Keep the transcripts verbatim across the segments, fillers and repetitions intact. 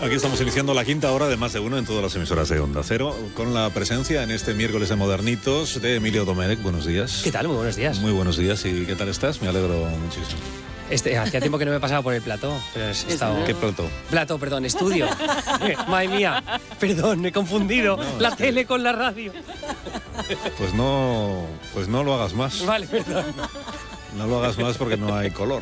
Aquí estamos iniciando la quinta hora de Más de Uno en todas las emisoras de Onda Cero, con la presencia en este miércoles de Modernitos de Emilio Domenech. Buenos días. ¿Qué tal? Muy buenos días. Muy buenos días. ¿Y qué tal estás? Me alegro muchísimo. Este, hacía tiempo que no me pasaba por el plató. Pero he estado... ¿Qué plató? Plató, perdón, estudio. Madre mía, perdón, me he confundido. No, la tele que... con la radio. Pues no, pues no lo hagas más. Vale, perdón. No lo hagas más porque no hay color.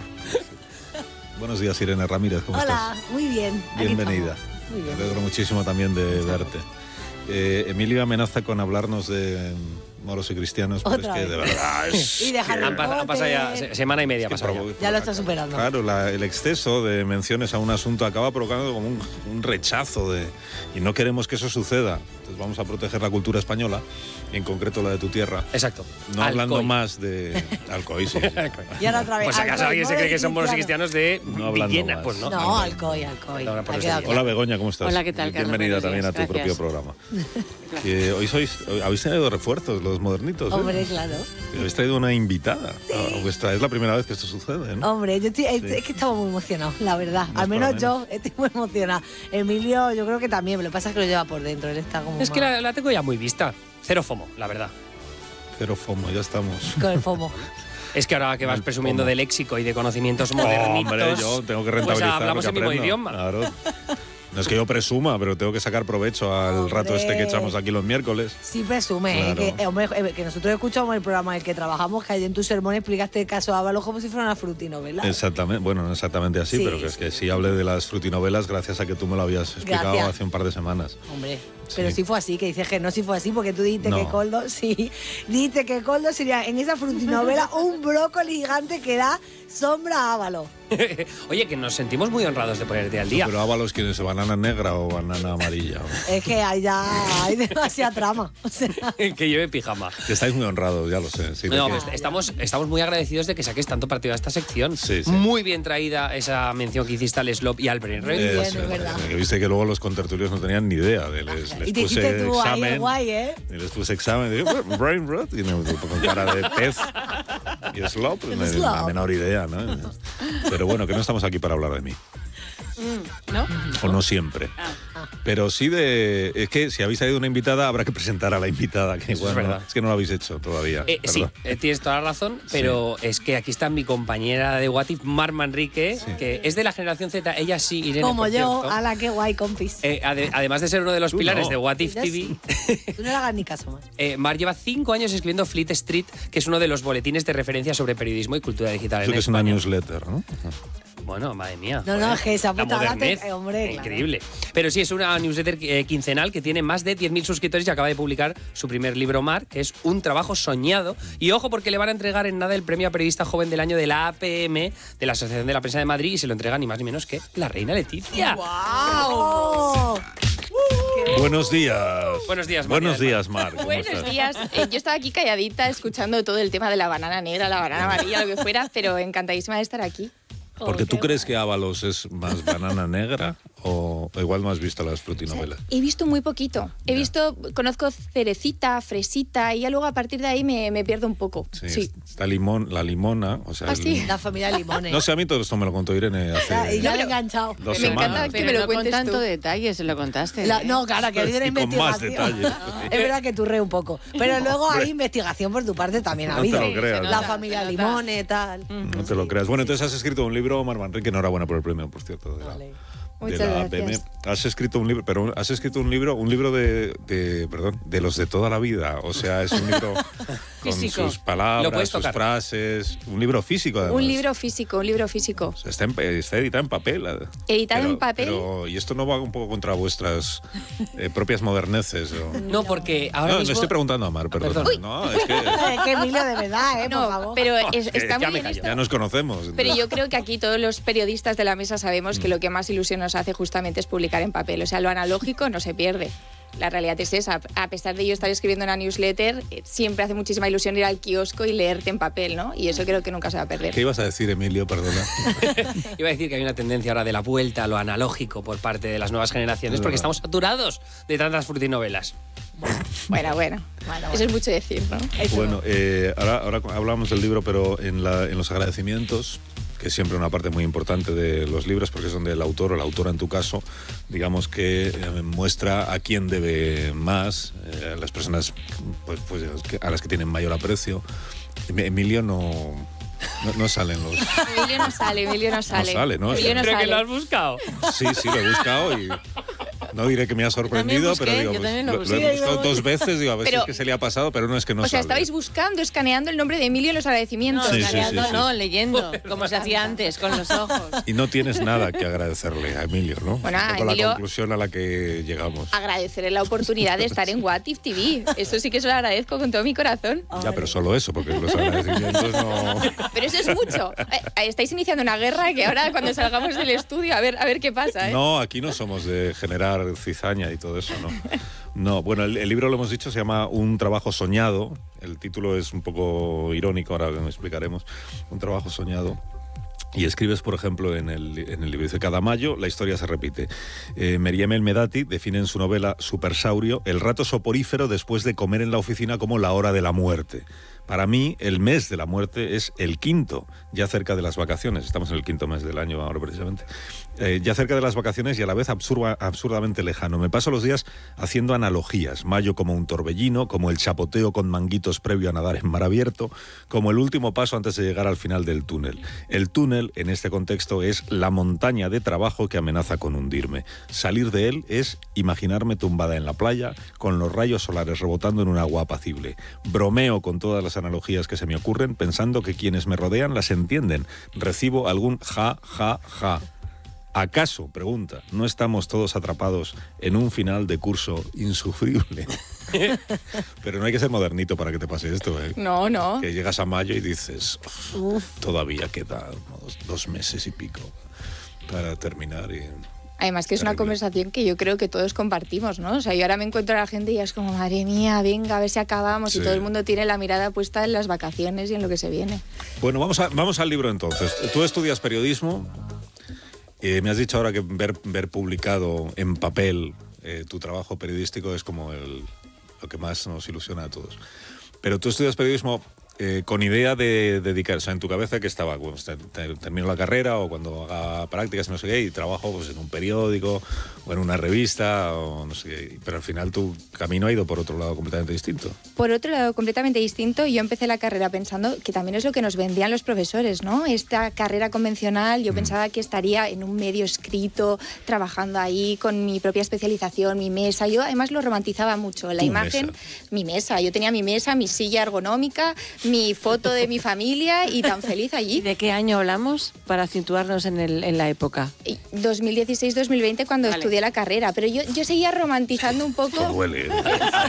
Buenos días, Irene Ramírez, ¿cómo Hola, estás? Hola, muy bien. Bienvenida. Muy bien. Me alegro muchísimo también de Muchas verte. Eh, Emilio amenaza con hablarnos de moros y cristianos, pero Otra es que vez. de verdad es Y de Harry Han, pas, han pasado ya se, semana y media. que pasado provo- ya. Ya lo está superando. Claro, la, el exceso de menciones a un asunto acaba provocando como un, un rechazo de, y no queremos que eso suceda. Entonces vamos a proteger la cultura española, en concreto la de tu tierra. Exacto. No hablando Alcoy. más de Alcoy, sí. Y ahora otra vez. Pues acaso Alcoy, alguien se moros cree que son moros y cristianos de No hablando Villena. más. Pues no. No, Alcoy, Alcoy. No, no, por Ha eso quedado digo. Hola Begoña, ¿cómo estás? Hola, ¿qué tal, Y Carlos? bienvenida Buenos también días, a tu gracias. propio programa. Que hoy sois, hoy habéis traído refuerzos, los modernitos. ¿eh? Hombre, claro. Habéis traído una invitada. A vuestra, es la primera vez que esto sucede, ¿no? Hombre, yo estoy, es, Sí. es que estamos muy emocionados, la verdad. No Al es menos para yo estoy muy emocionada. Emilio, yo creo que también. Lo que pasa es que lo lleva por dentro. Él está como Es que más la, la tengo ya muy vista. Cero FOMO, la verdad. Pero FOMO, ya estamos. con el FOMO. Es que ahora que vas El presumiendo FOMO. de léxico y de conocimientos modernitos... Hombre, yo tengo que pues rentabilizar hablamos lo que el mismo aprendo. idioma. Claro. No es que yo presuma, pero tengo que sacar provecho al Hombre. rato este que echamos aquí los miércoles. Sí presume, ¿eh? Claro. que, eh, hombre, eh, que nosotros escuchamos el programa en el que trabajamos, que ayer en tu sermón explicaste el caso Ábalos como si fuera una frutinovela. Exactamente, bueno, no exactamente así, Sí, pero que es sí. que sí hablé de las frutinovelas gracias a que tú me lo habías explicado Gracias. hace un par de semanas. Hombre, pero Sí. sí fue así, que dices que no sí fue así, porque tú dijiste No. que Coldo, sí, dijiste que Coldo sería en esa frutinovela un brócoli gigante que da sombra a Ávalo. Oye, que nos sentimos muy honrados de ponerte al día. Pero Ábalos, ¿quién es? ¿Banana negra o banana amarilla? Es que hay ya hay demasiada trama. O sea, Que lleve pijama. Que estáis muy honrados, ya lo sé. Sí, de No, que- pues estamos, estamos muy agradecidos de que saques tanto partido a esta sección. Sí, sí. Muy bien traída esa mención que hiciste al Slop y al Brain Red. bien, Eso, es verdad. que viste que luego los contertulios no tenían ni idea. De les, les y te puse hiciste tú ahí examen. el guay, ¿eh? Y les puse examen. Y digo, "Bueno, brain rot. Y me, con cara de pez. Y slop. No hay la Slop. menor idea, ¿no? Pero bueno, que no estamos aquí para hablar de mí. ¿No? O no siempre. Pero sí de... Es que si habéis traído una invitada, habrá que presentar a la invitada. Que Eso es igual no- verdad. es que no lo habéis hecho todavía. Eh, sí, perdón. eh, tienes toda la razón, pero es que aquí está mi compañera de What If, Mar Manrique, que es de la generación Z, ella sí, Irene, Como por yo, cierto. ala, qué guay, compis. Eh, ade- además de ser uno de los Tú pilares no. de What If Yo T V, sí. Tú no le hagas ni caso más. eh, Mar lleva cinco años escribiendo Fleet Street, que es uno de los boletines de referencia sobre periodismo y cultura digital Eso en que es una España. newsletter, ¿no? Bueno, madre mía. No, no, joder, es que esa la putada te- modernez, eh, hombre, claro. increíble. Pero sí, es una newsletter eh, quincenal que tiene más de diez mil suscriptores y acaba de publicar su primer libro, Mar, que es un trabajo soñado. Y ojo, porque le van a entregar en nada el premio a periodista joven del año de la A P M, de la Asociación de la Prensa de Madrid, y se lo entrega ni más ni menos que la reina Leticia. ¡Wow! Buenos días. Buenos días, María Buenos del Mar. días, Mar. ¿Cómo Buenos estás? días. Eh, yo estaba aquí calladita escuchando todo el tema de la banana negra, la banana amarilla, lo que fuera, pero encantadísima de estar aquí. Porque Oh, tú qué crees guay. que Ábalos es más banana negra o igual no has visto las frutinovelas. He visto muy poquito. He Ya. visto, conozco cerecita, fresita, y ya luego a partir de ahí me, me pierdo un poco. Sí, Sí. está limón, la limona, o sea, Ah, el- sí. La familia Limones. no sé, a mí todo esto me lo contó Irene hace Ya, y ya No, le he pero- enganchado. dos me semanas. encanta que Pero me lo no con cuentes tanto tú. detalle, se lo contaste. La- ¿eh? no, claro, que ha habido una Y con más investigación. detalles. Es verdad que turré un poco. Pero luego hay investigación por tu parte también ha No te habido. lo creas. La ¿no? familia Se nota. Limones, tal. No te lo creas. Bueno, entonces has escrito un libro, Mar Manrique, enhorabuena por el premio, por cierto. De la, Vale. de Muchas la gracias. A P M. Has escrito un libro, pero has escrito un libro, un libro de, de, perdón, de los de toda la vida. O sea, es un libro con Físico. sus palabras, Lo puedes sus tocar. frases, un libro físico además. Un libro físico, un libro físico. O sea, está, en- está editado en papel. Editado Pero- en papel. Pero, y esto no va un poco contra vuestras eh, propias moderneces. ¿o? No, porque ahora No, mismo... le estoy preguntando a Mar, perdón. perdón. No, es que, Es que Emilio, de verdad, ¿eh? Por No, favor. pero es- es que está ya muy me bien callo. esto. ya nos conocemos. Pero yo creo que aquí todos los periodistas de la mesa sabemos que lo que más ilusión nos hace justamente es publicar en papel. O sea, lo analógico no se pierde. La realidad es esa. A pesar de yo estar escribiendo una newsletter, eh, siempre hace muchísima ilusión ir al kiosco y leerte en papel, ¿no? Y eso creo que nunca se va a perder. ¿Qué ibas a decir, Emilio? Perdona. Iba a decir que hay una tendencia ahora de la vuelta a lo analógico por parte de las nuevas generaciones, porque estamos saturados de tantas frutinovelas. Bueno, bueno. Eso es mucho decir, ¿no? Eso. Bueno, eh, ahora, ahora hablamos del libro, pero en, la, en los agradecimientos que es siempre una parte muy importante de los libros, porque es donde el autor o la autora, en tu caso, digamos que eh, muestra a quién debe más, eh, a las personas pues, pues, a las que tienen mayor aprecio. Emilio no... No, no salen los... Emilio no sale, Emilio no sale. No sale, ¿no? Emilio no ¿Pero sale. que lo has buscado? Sí, sí, lo he buscado y... No diré que me ha sorprendido, busqué, pero digo, yo pues, también lo lo, lo busqué. he buscado dos veces, digo, a ver Pero- si es que se le ha pasado, pero no es que no O sea, sale. estabais buscando, escaneando el nombre de Emilio en los agradecimientos. No, Sí, sí, escaneando sí, sí. no, leyendo, como se hacía antes, con los ojos. Y no tienes nada que agradecerle a Emilio, ¿no? Bueno, Un a poco Emilio- la conclusión a la que llegamos. Agradecerle la oportunidad de estar en What If T V. Eso sí que se lo agradezco con todo mi corazón. Ya, pero solo eso, porque los agradecimientos no... Pero eso es mucho. Eh, Estáis iniciando una guerra que ahora cuando salgamos del estudio, a ver, a ver qué pasa. ¿eh? No, aquí no somos de generar cizaña y todo eso, ¿no? No, bueno, el, el libro, lo hemos dicho, se llama Un trabajo soñado. El título es un poco irónico, ahora lo explicaremos. Un trabajo soñado. Y escribes, por ejemplo, en el, en el libro, dice, cada mayo la historia se repite. Eh, Meriem El Medati define en su novela Supersaurio el rato soporífero después de comer en la oficina como la hora de la muerte. Para mí, el mes de la muerte es el quinto, ya cerca de las vacaciones. Estamos en el quinto mes del año ahora, precisamente. Eh, ya cerca de las vacaciones y a la vez absurda, absurdamente lejano. Me paso los días haciendo analogías. Mayo como un torbellino, como el chapoteo con manguitos previo a nadar en mar abierto, como el último paso antes de llegar al final del túnel. El túnel, en este contexto, es la montaña de trabajo que amenaza con hundirme. Salir de él es imaginarme tumbada en la playa, con los rayos solares rebotando en un agua apacible. Bromeo con todas las analogías que se me ocurren, pensando que quienes me rodean las entienden. Recibo algún ja, ja, ja. ¿Acaso, pregunta, no estamos todos atrapados en un final de curso insufrible? Pero no hay que ser modernito para que te pase esto, ¿eh? No, no. Que llegas a mayo y dices, "Uf, todavía queda dos, dos meses y pico para terminar". Y... Además que es una Terrible. conversación que yo creo que todos compartimos, ¿no? O sea, yo ahora me encuentro a la gente y ya es como, madre mía, venga, a ver si acabamos. Sí. Y todo el mundo tiene la mirada puesta en las vacaciones y en lo que se viene. Bueno, vamos, a, vamos al libro entonces. Tú estudias periodismo. Eh, me has dicho ahora que ver, ver publicado en papel eh, tu trabajo periodístico es como el, lo que más nos ilusiona a todos. Pero tú estudias periodismo eh, con idea de dedicar, o sea, en tu cabeza que estaba, bueno, te- te- termino la carrera o cuando haga prácticas, no sé qué, y trabajo pues, en un periódico o en una revista o no sé qué. Pero al final tu camino ha ido por otro lado completamente distinto. Por otro lado, completamente distinto, yo empecé la carrera pensando que también es lo que nos vendían los profesores, ¿no? Esta carrera convencional, yo pensaba que estaría en un medio escrito, trabajando ahí con mi propia especialización, mi mesa. Yo además lo romantizaba mucho, la Tu imagen, mesa. mi mesa. Yo tenía mi mesa, mi silla ergonómica, mi foto de mi familia y tan feliz ¿Y allí. de qué año hablamos para situarnos en, el, en la época? dos mil dieciséis dos mil veinte cuando Vale. estudié la carrera, pero yo, yo seguía romantizando un poco... Esto duele. ¿eh?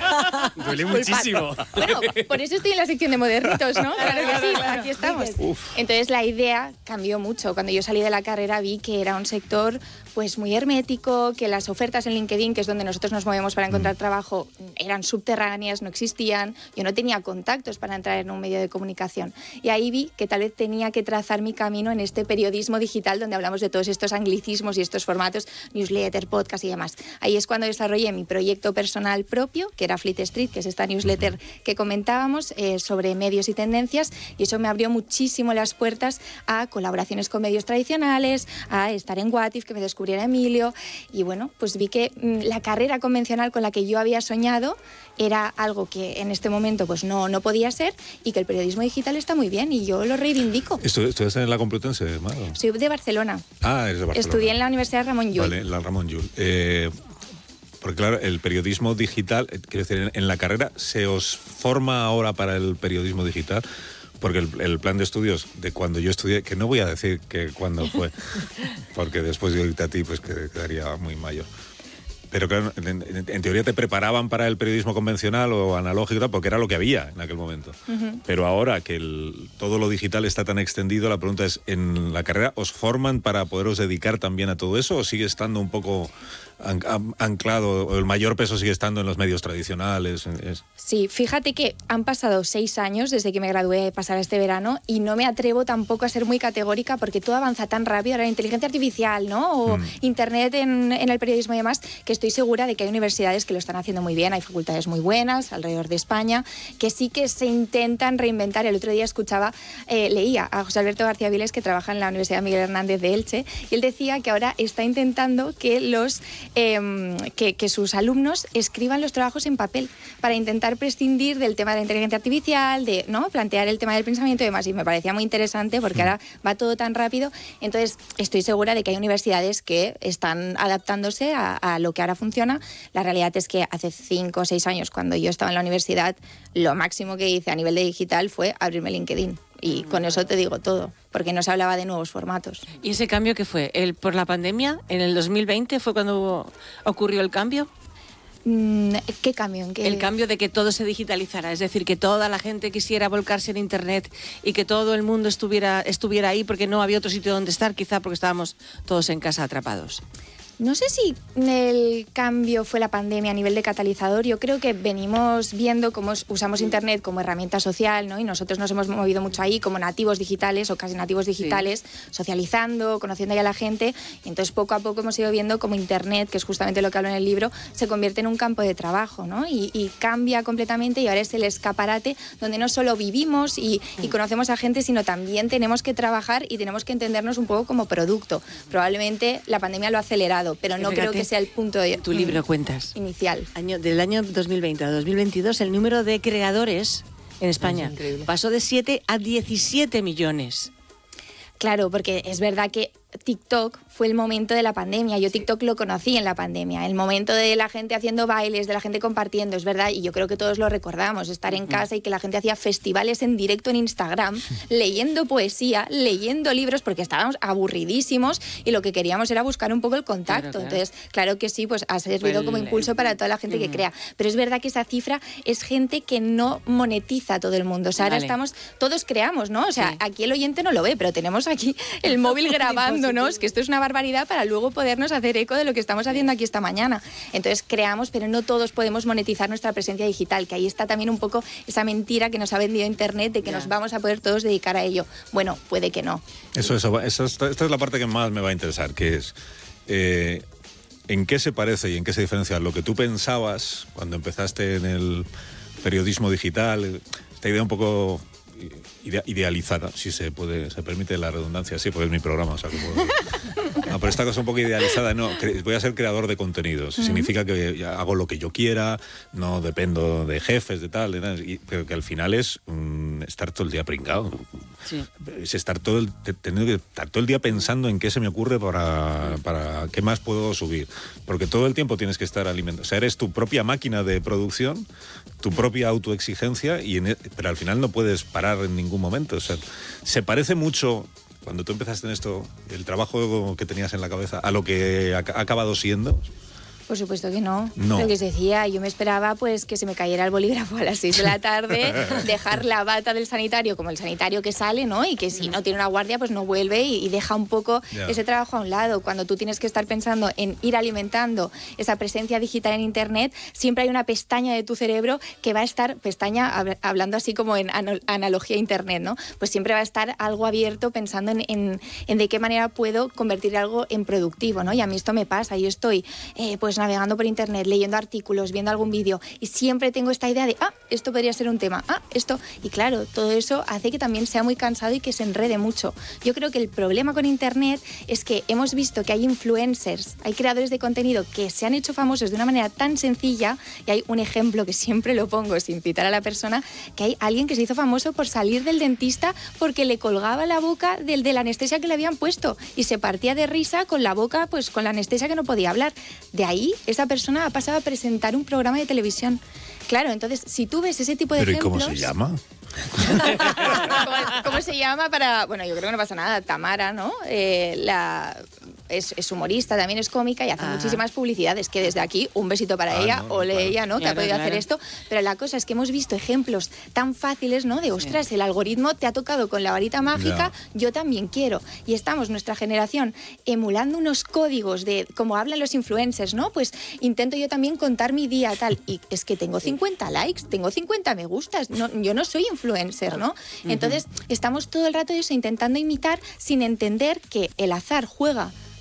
Duele Disculpad. muchísimo. Bueno, por eso estoy en la sección de modernitos, ¿no? Claro que sí, aquí estamos. Uf. Entonces la idea cambió mucho. Cuando yo salí de la carrera vi que era un sector pues muy hermético, que las ofertas en LinkedIn, que es donde nosotros nos movemos para encontrar trabajo, eran subterráneas, no existían. Yo no tenía contactos para entrar en un medio de comunicación. Y ahí vi que tal vez tenía que trazar mi camino en este periodismo digital donde hablamos de todos estos anglicismos y estos formatos, newsletter, podcast y demás. Ahí es cuando desarrollé mi proyecto personal propio, que era Fleet Street, que es esta newsletter que comentábamos eh, sobre medios y tendencias, y eso me abrió muchísimo las puertas a colaboraciones con medios tradicionales, a estar en What If, que me descubriera Emilio, y bueno, pues vi que mm, la carrera convencional con la que yo había soñado era algo que en este momento pues no, no podía ser, y que el periodismo digital está muy bien y yo lo reivindico. ¿Estu- ¿Estudias en la Complutense, Mar? Soy de Barcelona. Ah, eres de Barcelona. Estudié en la Universidad Ramón Llull. Vale, la Ramón Llull. Eh, porque claro, el periodismo digital, eh, quiero decir, en, en la carrera, ¿se os forma ahora para el periodismo digital? Porque el, el plan de estudios de cuando yo estudié, que no voy a decir que cuándo fue, porque después de oírte a ti, pues que quedaría muy mayor. Pero claro, en, en- en teoría te preparaban para el periodismo convencional o analógico, y tal, porque era lo que había en aquel momento. Pero ahora que el- todo lo digital está tan extendido, la pregunta es, ¿en la carrera os forman para poderos dedicar también a todo eso o sigue estando un poco an- an- anclado, o el mayor peso sigue estando en los medios tradicionales? Es- Sí, fíjate que han pasado seis años desde que me gradué de pasar este verano y no me atrevo tampoco a ser muy categórica porque todo avanza tan rápido, ahora la inteligencia artificial, ¿no? O Mm. internet en, en el periodismo y demás, que esto estoy segura de que hay universidades que lo están haciendo muy bien, hay facultades muy buenas alrededor de España, que sí que se intentan reinventar. El otro día escuchaba, eh, leía a José Alberto García Viles, que trabaja en la Universidad Miguel Hernández de Elche, y él decía que ahora está intentando que, los, eh, que, que sus alumnos escriban los trabajos en papel para intentar prescindir del tema de la inteligencia artificial, de ¿no? plantear el tema del pensamiento y demás. Y me parecía muy interesante porque ahora va todo tan rápido. Entonces, estoy segura de que hay universidades que están adaptándose a, a lo que ahora funciona. La realidad es que hace cinco o seis años, cuando yo estaba en la universidad, lo máximo que hice a nivel de digital fue abrirme LinkedIn. Y con eso te digo todo, porque no se hablaba de nuevos formatos. ¿Y ese cambio qué fue? ¿El, por la pandemia? ¿En el dos mil veinte fue cuando hubo, ocurrió el cambio? ¿Qué cambio? ¿En qué? El cambio de que todo se digitalizara, es decir, que toda la gente quisiera volcarse en Internet y que todo el mundo estuviera, estuviera ahí porque no había otro sitio donde estar, quizá porque estábamos todos en casa atrapados. No sé si el cambio fue la pandemia a nivel de catalizador. Yo creo que venimos viendo cómo usamos Internet como herramienta social, ¿no? Y nosotros nos hemos movido mucho ahí como nativos digitales o casi nativos digitales, sí. socializando, conociendo ya a la gente. Y entonces poco a poco hemos ido viendo cómo Internet, que es justamente lo que hablo en el libro, se convierte en un campo de trabajo, ¿no? Y, y cambia completamente y ahora es el escaparate donde no solo vivimos y, y conocemos a gente, sino también tenemos que trabajar y tenemos que entendernos un poco como producto. Probablemente la pandemia lo ha acelerado, pero no creo que sea el punto de tu libro cuentas inicial. Año, del año dos mil veinte a dos mil veintidós el número de creadores en España pasó de siete a diecisiete millones. Claro, porque es verdad que TikTok fue el momento de la pandemia. Yo TikTok lo conocí en la pandemia, el momento de la gente haciendo bailes, de la gente compartiendo, es verdad, y yo creo que todos lo recordamos, estar en casa y que la gente hacía festivales en directo en Instagram, leyendo poesía, leyendo libros, porque estábamos aburridísimos y lo que queríamos era buscar un poco el contacto. Claro, claro. Entonces, claro que sí, pues ha servido el, como impulso para toda la gente que crea. Pero es verdad que esa cifra es gente que no monetiza a todo el mundo. O sea, ahora vale. estamos, todos creamos, ¿no? O sea, sí. aquí el oyente no lo ve, pero tenemos aquí el móvil grabando, que esto es una barbaridad para luego podernos hacer eco de lo que estamos haciendo aquí esta mañana. Entonces creamos, pero no todos podemos monetizar nuestra presencia digital, que ahí está también un poco esa mentira que nos ha vendido Internet de que yeah. nos vamos a poder todos dedicar a ello. Bueno, puede que no. Eso, eso, eso esta, esta es la parte que más me va a interesar, que es eh, en qué se parece y en qué se diferencia lo que tú pensabas cuando empezaste en el periodismo digital, esta idea un poco idealizada, si se puede, se permite la redundancia, sí, porque es mi programa, o sea, que puedo... No, pero esta cosa un poco idealizada, no, voy a ser creador de contenidos, uh-huh. significa que hago lo que yo quiera, no dependo de jefes, de tal, de tal, y, pero que al final es um, estar todo el día pringado. Sí. Es estar todo el, tener que estar todo el día pensando en qué se me ocurre para, para qué más puedo subir, porque todo el tiempo tienes que estar alimentando, o sea, eres tu propia máquina de producción, tu propia autoexigencia, y en, pero al final no puedes parar en ningún momento. O sea, se parece mucho, cuando tú empezaste en esto, el trabajo que tenías en la cabeza, a lo que ha acabado siendo. Por supuesto que no. no. Lo que se decía, yo me esperaba pues que se me cayera el bolígrafo a las seis de la tarde, dejar la bata del sanitario como el sanitario que sale, ¿no? Y que si no tiene una guardia pues no vuelve y, y deja un poco yeah. ese trabajo a un lado. Cuando tú tienes que estar pensando en ir alimentando esa presencia digital en Internet, siempre hay una pestaña de tu cerebro que va a estar, pestaña hablando así como en analogía a Internet, ¿no? Pues siempre va a estar algo abierto pensando en, en, en de qué manera puedo convertir algo en productivo, ¿no? Y a mí esto me pasa, yo estoy eh, pues navegando por Internet, leyendo artículos, viendo algún vídeo y siempre tengo esta idea de, ah, esto podría ser un tema, ah, esto... Y claro, todo eso hace que también sea muy cansado y que se enrede mucho. Yo creo que el problema con Internet es que hemos visto que hay influencers, hay creadores de contenido que se han hecho famosos de una manera tan sencilla, y hay un ejemplo que siempre lo pongo sin citar a la persona, que hay alguien que se hizo famoso por salir del dentista porque le colgaba la boca del de la anestesia que le habían puesto y se partía de risa con la boca, pues con la anestesia que no podía hablar. De ahí esa persona ha pasado a presentar un programa de televisión. Claro, entonces, si tú ves ese tipo de ¿Pero ejemplos... ¿Pero y cómo se llama? ¿Cómo, ¿Cómo se llama? Para, bueno, yo creo que no pasa nada. Tamara, ¿no? Eh, la, es, es humorista, también es cómica y hace ah. muchísimas publicidades, que desde aquí un besito para ah, ella, no, ole claro. ella, ¿no? Claro, que ha podido claro. hacer esto. Pero la cosa es que hemos visto ejemplos tan fáciles, ¿no? De, ostras, sí. el algoritmo te ha tocado con la varita mágica, yeah. yo también quiero. Y estamos, nuestra generación, emulando unos códigos de, como hablan los influencers, ¿no? Pues intento yo también contar mi día, tal. Y es que tengo cincuenta likes, tengo cincuenta me gustas. No, yo no soy influencer, ¿no? Entonces, uh-huh. estamos todo el rato eso, intentando imitar sin entender que el azar juega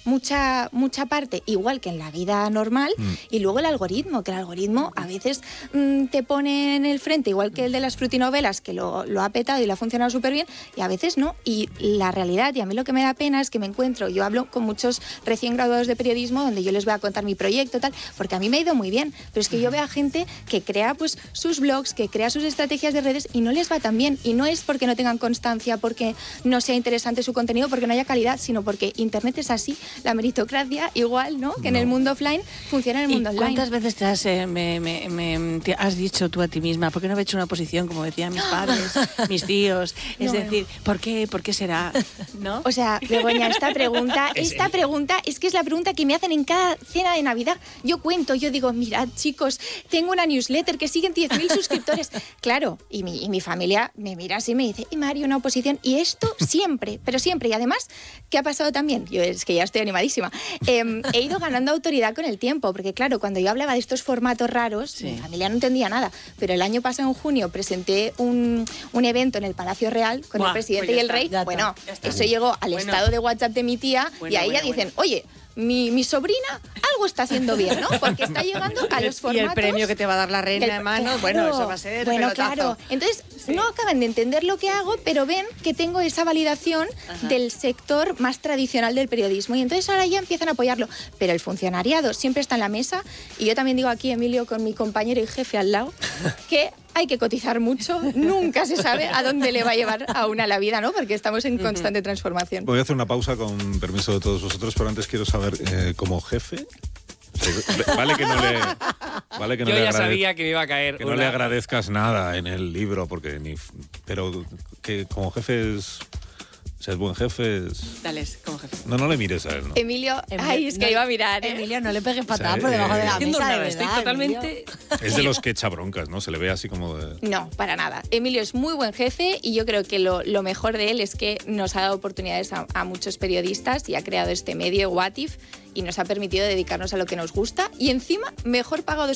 mucha, mucha parte, igual que en la vida normal, mm. y luego el algoritmo, que el algoritmo a veces mmm, te pone en el frente, igual que el de las frutinovelas, que lo, lo ha petado y lo ha funcionado súper bien, y a veces no. Y la realidad, y a mí lo que me da pena es que me encuentro, yo hablo con muchos recién graduados de periodismo, donde yo les voy a contar mi proyecto, tal, porque a mí me ha ido muy bien, pero es que yo veo a gente que crea pues sus blogs, que crea sus estrategias de redes y no les va tan bien, y no es porque no tengan constancia, porque no sea interesante su contenido, porque no haya calidad, sino porque Internet es así, la meritocracia igual, ¿no? Que no. en el mundo offline funciona en el mundo ¿Y online. ¿Cuántas veces te has, eh, me, me, me, te has dicho tú a ti misma, ¿por qué no he hecho una oposición como decían mis padres, mis tíos? Es no, decir, no. ¿por qué? ¿Por qué será? ¿No? O sea, Begoña, esta pregunta, esta pregunta es que es la pregunta que me hacen en cada cena de Navidad. Yo cuento, yo digo, mirad chicos, tengo una newsletter que siguen diez mil suscriptores. Claro, y mi, y mi familia me mira así y me dice, y Mario, una oposición. Y esto siempre, pero siempre. Y además, ¿qué ha pasado también? Yo es que ya estoy animadísima. Eh, he ido ganando autoridad con el tiempo, porque claro, cuando yo hablaba de estos formatos raros, sí. mi familia no entendía nada. Pero el año pasado, en junio, presenté un, un evento en el Palacio Real con Buah, el presidente pues y el está, rey. Bueno, eso llegó al bueno. estado de WhatsApp de mi tía bueno, y ahí bueno, ya dicen, bueno. oye, Mi, mi sobrina algo está haciendo bien, ¿no? Porque está llegando a los formatos... Y el premio que te va a dar la reina el, de mano, claro, bueno, eso va a ser Bueno, pelotazo. claro. Entonces, sí. no acaban de entender lo que hago, pero ven que tengo esa validación Ajá. del sector más tradicional del periodismo. Y entonces ahora ya empiezan a apoyarlo. Pero el funcionariado siempre está en la mesa. Y yo también digo aquí, Emilio, con mi compañero y jefe al lado, que hay que cotizar mucho. Nunca se sabe a dónde le va a llevar a una la vida, ¿no? Porque estamos en constante transformación. Voy a hacer una pausa con permiso de todos vosotros, pero antes quiero saber, eh, como jefe, vale que no le, vale que no Yo le ya agradez- sabía que me iba a caer. que no una... le agradezcas nada en el libro, porque ni, pero que como jefe es, o sea, es buen jefe. Es... Dale, como jefe. No, no le mires a él, ¿no? Emilio, Emilio ay, es que no, iba a mirar, ¿eh? Emilio, no le pegues patadas O sea, por debajo eh, de la Haciendo mesa, nada, de estoy verdad, totalmente... Es de los que echa broncas, ¿no? Se le ve así como de... No, para nada. Emilio es muy buen jefe y yo creo que lo, lo mejor de él es que nos ha dado oportunidades a, a muchos periodistas y ha creado este medio, What If, y nos ha permitido dedicarnos a lo que nos gusta y encima mejor pagado